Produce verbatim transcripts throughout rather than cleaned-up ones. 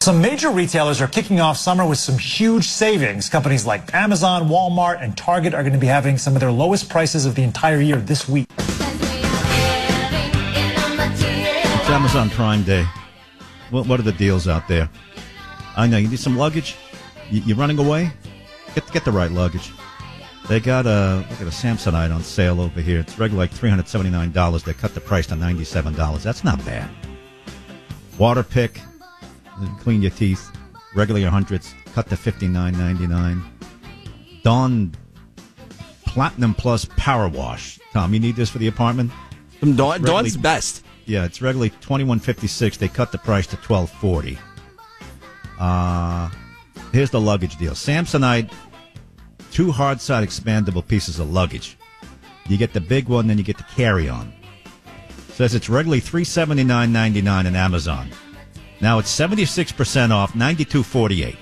Some major retailers are kicking off summer with some huge savings. Companies like Amazon, Walmart, and Target are going to be having some of their lowest prices of the entire year this week. It's Amazon Prime Day. What, what are the deals out there? I know, you need some luggage? You, you're running away? Get get the right luggage. They got a, look at a Samsonite on sale over here. It's regular like three hundred seventy-nine dollars. They cut the price to ninety-seven dollars. That's not bad. Waterpik. Clean your teeth. Regular hundreds. Cut to fifty-nine ninety-nine. Dawn Platinum Plus Power Wash. Tom, you need this for the apartment? Dawn, Dawn's best. Yeah, it's regularly twenty-one fifty-six. They cut the price to twelve forty. Uh, here's the luggage deal. Samsonite, two hard side expandable pieces of luggage. You get the big one, then you get the carry-on. Says it's regularly three seventy-nine ninety-nine in Amazon. Now it's seventy-six percent off, ninety-two forty-eight.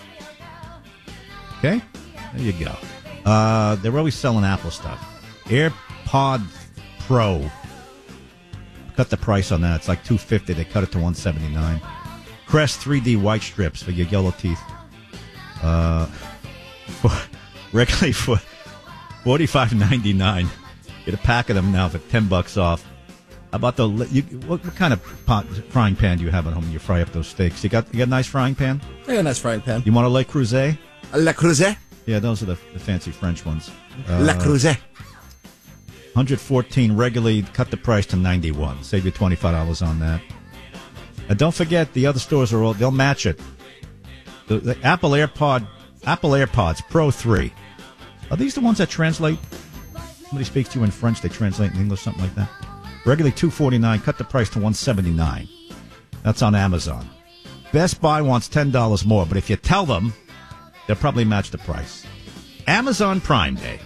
Okay, there you go. Uh, they're always selling Apple stuff. AirPod Pro. Cut the price on that. It's like two fifty. They cut it to one seventy-nine. Crest three D white strips for your yellow teeth. Uh, for, regularly for forty-five ninety-nine. Get a pack of them now for ten bucks off. How about the you, what, what kind of pot, frying pan do you have at home when you fry up those steaks? You got you got a nice frying pan? I got a nice frying pan. You want a Le Creuset? A Le Creuset? Yeah, those are the, the fancy French ones. Uh, Le Creuset. one fourteen regularly, cut the price to ninety-one. Save you twenty-five dollars on that. And don't forget, the other stores are all, they'll match it. The, the Apple AirPod, Apple AirPods Pro three. Are these the ones that translate? Somebody speaks to you in French, they translate in English, something like that. Regularly two forty-nine, cut the price to one seventy-nine. That's on Amazon. Best Buy wants ten dollars more, but if you tell them, they'll probably match the price. Amazon Prime Day.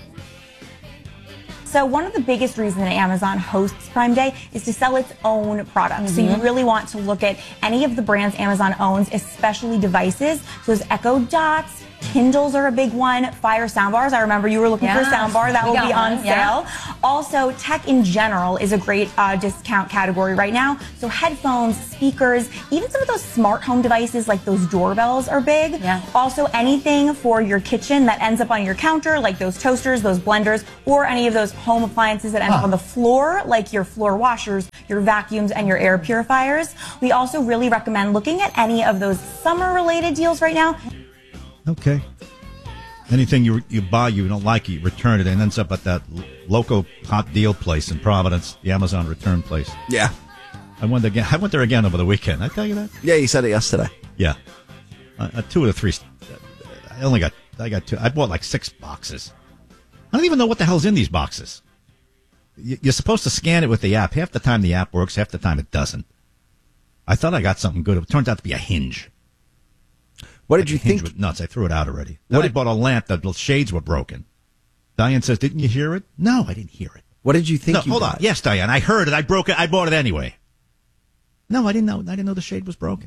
So one of the biggest reasons that Amazon hosts Prime Day is to sell its own products. Mm-hmm. So you really want to look at any of the brands Amazon owns, especially devices. So those Echo Dots, Kindles are a big one. Fire soundbars. I remember you were looking yeah. for a soundbar. That we will be on one. sale. Yeah. Also, tech in general is a great uh, discount category right now. So headphones, speakers, even some of those smart home devices like those doorbells are big. Yeah. Also, anything for your kitchen that ends up on your counter, like those toasters, those blenders, or any of those home appliances that end huh. up on the floor, like your floor washers, your vacuums, and your air purifiers. We also really recommend looking at any of those summer-related deals right now. Okay. Anything you you buy you don't like, you return it, and ends up at that local hot deal place in Providence, the Amazon return place. Yeah. I went again. I went there again over the weekend. Did I tell you that? Yeah, you said it yesterday. Yeah. Uh, uh, two of the three. I only got. I got two. I bought like six boxes. I don't even know what the hell's in these boxes. You, you're supposed to scan it with the app. Half the time the app works. Half the time it doesn't. I thought I got something good. It turned out to be a hinge. What did you think? Was nuts. I threw it out already. Then I bought a lamp that the shades were broken. Diane says, "Didn't you hear it?" No, I didn't hear it. What did you think? No, you hold bought? on. Yes, Diane, I heard it. I broke it. I bought it anyway. No, I didn't know. I didn't know the shade was broken.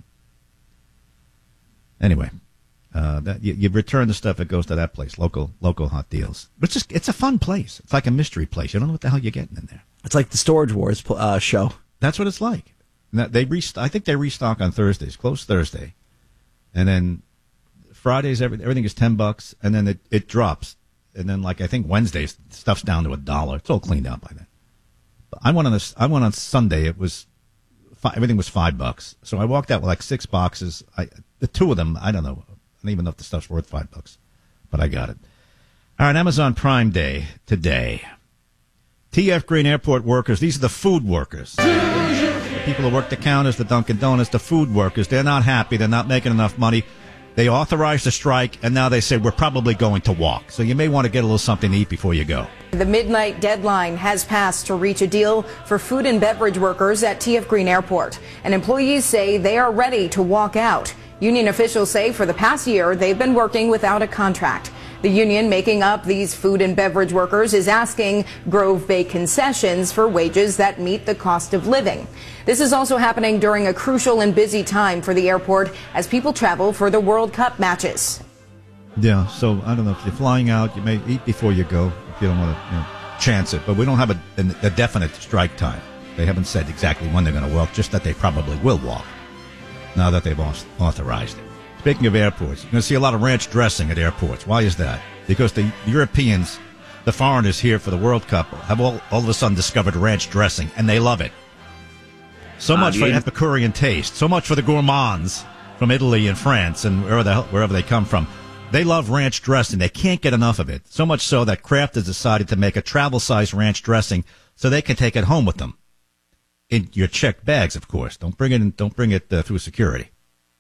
Anyway, uh, that you, you return the stuff. It goes to that place, local local hot deals. But it's just it's a fun place. It's like a mystery place. You don't know what the hell you're getting in there. It's like the Storage Wars uh, show. That's what it's like. Now, they rest- I think they restock on Thursdays. Close Thursday, and then Fridays, every, everything is ten bucks, and then it, it drops. And then, like, I think Wednesdays, stuff's down to a dollar. It's all cleaned out by then. But I went on this, I went on Sunday. It was, five, everything was five bucks. So I walked out with like six boxes. I, the two of them, I don't know. I don't even know if the stuff's worth five bucks, but I got it. All right, Amazon Prime Day today. T F Green Airport workers, these are the food workers. The people who work the counters, the Dunkin' Donuts, the food workers. They're not happy. They're not making enough money. They authorized a strike, and now they say we're probably going to walk. So you may want to get a little something to eat before you go. The midnight deadline has passed to reach a deal for food and beverage workers at T F Green Airport. And employees say they are ready to walk out. Union officials say for the past year, they've been working without a contract. The union making up these food and beverage workers is asking Grove Bay concessions for wages that meet the cost of living. This is also happening during a crucial and busy time for the airport as people travel for the World Cup matches. Yeah, so I don't know, if you're flying out, you may eat before you go if you don't want to you know, chance it. But we don't have a, a definite strike time. They haven't said exactly when they're going to walk, just that they probably will walk now that they've authorized it. Speaking of airports, you're going to see a lot of ranch dressing at airports. Why is that? Because the Europeans, the foreigners here for the World Cup, have all, all of a sudden discovered ranch dressing, and they love it. So uh, much for the, Epicurean taste. So much for the gourmands from Italy and France and wherever, the, wherever they come from. They love ranch dressing. They can't get enough of it. So much so that Kraft has decided to make a travel-size ranch dressing so they can take it home with them. In your checked bags, of course. Don't bring it in, don't bring it uh, through security.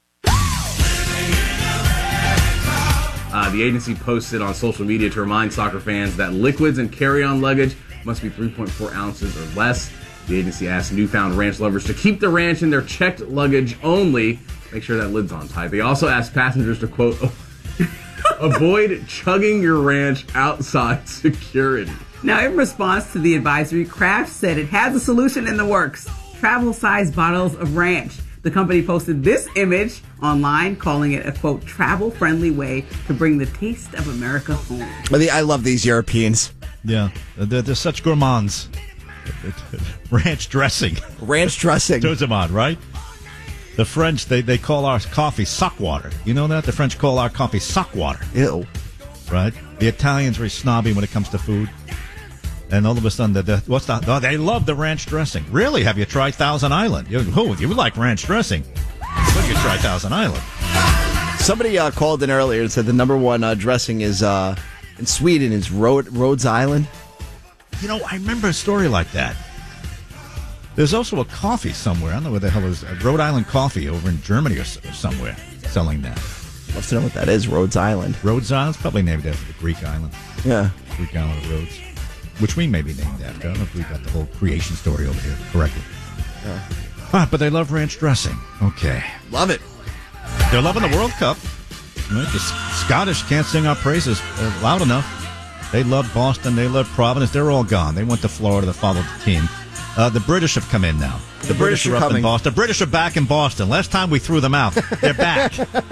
Uh, the agency posted on social media to remind soccer fans that liquids and carry-on luggage must be three point four ounces or less. The agency asked newfound ranch lovers to keep the ranch in their checked luggage only. Make sure that lid's on tight. They also asked passengers to, quote, avoid chugging your ranch outside security. Now, in response to the advisory, Kraft said it has a solution in the works. Travel-sized bottles of ranch. The company posted this image online, calling it a, quote, travel-friendly way to bring the taste of America home. I love these Europeans. Yeah, they're, they're such gourmands. Ranch dressing. Ranch dressing. Turns them on, right? The French, they, they call our coffee sock water. You know that? The French call our coffee sock water. Ew. Right? The Italians are very snobby when it comes to food. And all of a sudden, the, the, what's the, oh, they love the ranch dressing. Really? Have you tried Thousand Island? You, oh, you like ranch dressing. Look, you try Thousand Island. Somebody uh, called in earlier and said the number one uh, dressing is uh, in Sweden is Rhode, Rhodes Island. You know, I remember a story like that. There's also a coffee somewhere. I don't know where the hell is uh, Rhode Island coffee over in Germany or, or somewhere selling that. Love to know what that is, Rhodes Island. Rhodes Island's probably named after the Greek island. Yeah. Greek island of Rhodes. Which we may be named after. I don't know if we got the whole creation story over here correctly. Yeah. Ah, but they love ranch dressing. Okay. Love it. They're loving the World Cup. Right? The Scottish can't sing our praises uh, loud enough. They love Boston. They love Providence. They're all gone. They went to Florida to follow the team. Uh, the British have come in now. The, the British, British are, are up coming. in Boston. The British are back in Boston. Last time we threw them out. They're back.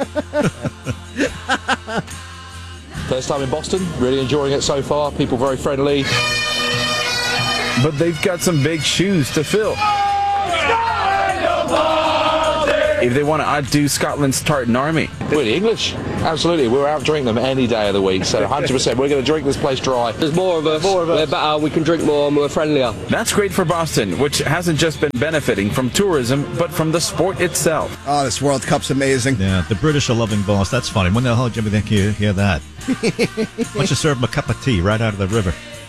First time in Boston, really enjoying it so far. People very friendly. But they've got some big shoes to fill. If they want to outdo Scotland's tartan army. We're the English. Absolutely. We're out drinking them any day of the week. So one hundred percent we're going to drink this place dry. There's more of us. More of us. We're better. We can drink more and we're friendlier. That's great for Boston, which hasn't just been benefiting from tourism, but from the sport itself. Oh, this World Cup's amazing. Yeah, the British are loving Boston. That's funny. When the hell did you think you hear that? Why don't you serve them a cup of tea right out of the river?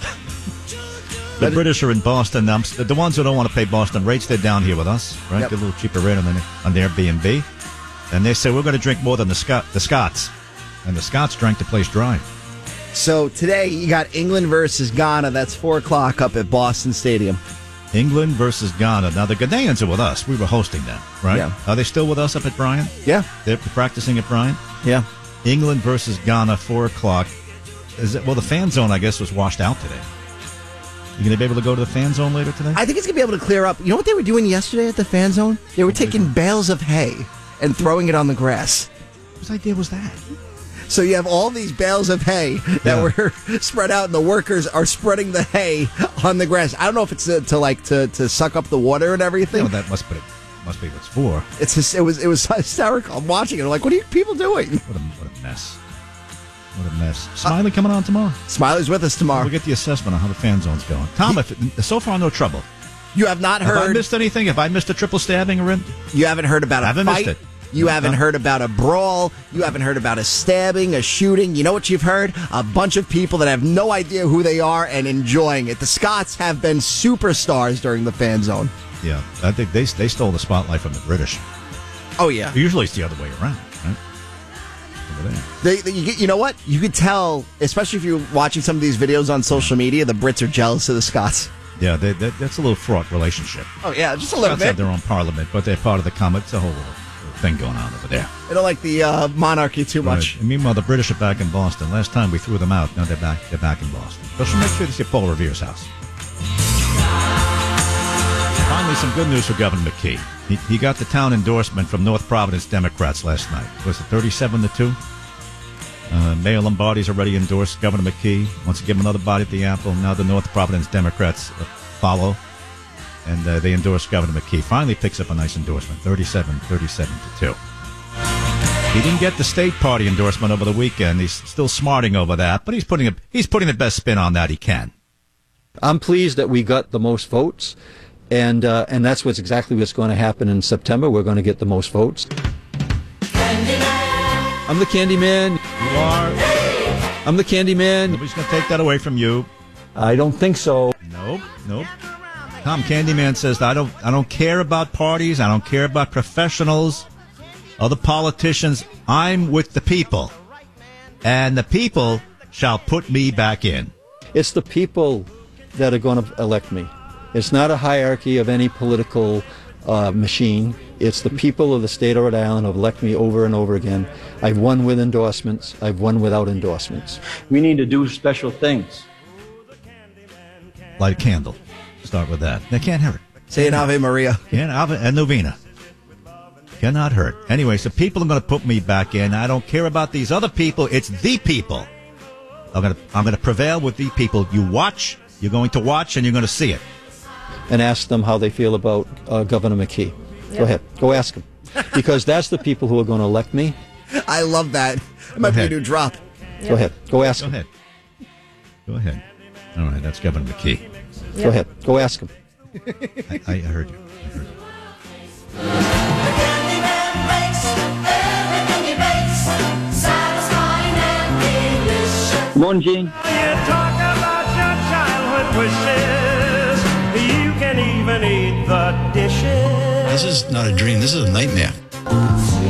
The British are in Boston. Um, the ones who don't want to pay Boston rates, they're down here with us, right? Yep. Get a little cheaper rate on the, on the Airbnb. And they say, we're going to drink more than the, Scot- the Scots. And the Scots drank the place dry. So today you got England versus Ghana. That's four o'clock up at Boston Stadium. England versus Ghana. Now, the Ghanaians are with us. We were hosting them, right? Yeah. Are they still with us up at Bryant? Yeah. They're practicing at Bryant? Yeah. England versus Ghana, four o'clock. Is it, well, the fan zone, I guess, was washed out today. You going to be able to go to the fan zone later today? I think it's going to be able to clear up. You know what they were doing yesterday at the fan zone? They were taking bales of hay and throwing it on the grass. Whose idea was that? So you have all these bales of hay that Yeah. were spread out, and the workers are spreading the hay on the grass. I don't know if it's to, to like to, to suck up the water and everything. No, that must be must be what it's for. It's just, it was it was hysterical. I'm watching it. I'm like, what are you people doing? What a, what a mess. What a mess. Smiley uh, coming on tomorrow. Smiley's with us tomorrow. We'll get the assessment on how the fan zone's going. Tom, if so far no trouble. You have not heard. Have I missed anything? Have I missed a triple stabbing or in? You haven't heard about a I haven't fight. missed it. You haven't Huh? heard about a brawl. You haven't heard about a stabbing, a shooting. You know what you've heard? A bunch of people that have no idea who they are and enjoying it. The Scots have been superstars during the fan zone. Yeah, I think they they stole the spotlight from the British. Oh, yeah. Usually it's the other way around, right? Over there. They, they, you, you know what? You could tell, especially if you're watching some of these videos on social media, the Brits are jealous of the Scots. Yeah, they, they, that's a little fraught relationship. Oh, yeah, just a little Scots bit. have their own parliament, but they're part of the common. It's a whole little thing going on over there. They don't like the uh, monarchy too much. Right. And meanwhile, the British are back in Boston. Last time we threw them out. Now they're back. They're back in Boston. But make sure to see Paul Revere's house. Finally, some good news for Governor McKee. He, he got the town endorsement from North Providence Democrats last night. Was it thirty-seven to two? Uh, Mayor Lombardi's already endorsed Governor McKee. Wants to give him another bite at the apple. Now the North Providence Democrats uh, follow. And uh, they endorse Governor McKee. Finally picks up a nice endorsement, thirty-seven thirty-seven to two. He didn't get the state party endorsement over the weekend. He's still smarting over that, but he's putting a, he's putting the best spin on that he can. I'm pleased that we got the most votes, and uh, and that's what's exactly what's going to happen in September. We're going to get the most votes. I'm the candy man. You are. I'm the candy man. Nobody's going to take that away from you. I don't think so. Nope, nope. Tom Candyman says, I don't, I don't care about parties. I don't care about professionals, other politicians. I'm with the people, and the people shall put me back in. It's the people that are going to elect me. It's not a hierarchy of any political uh, machine. It's the people of the state of Rhode Island who have elected me over and over again. I've won with endorsements. I've won without endorsements. We need to do special things. Light a candle. Start with that. They can't hurt. Say an Ave Maria. Can't Ave and Novena. Cannot hurt. Anyway, so people are going to put me back in. I don't care about these other people. It's the people. I'm going to, I'm going to prevail with the people. You watch. You're going to watch, and you're going to see it. And ask them how they feel about uh, Governor McKee. Yep. Go ahead. Go ask them. Because that's the people who are going to elect me. I love that. It might be a new drop. Yep. Go ahead. Go ask Go them. ahead. Go ahead. All right, that's Governor McKee. Yep. Go ahead. Go ask him. I, I heard you. I heard you. Morning, Gene. You talk about your childhood wishes. You can even eat the dishes. This is not a dream. This is a nightmare.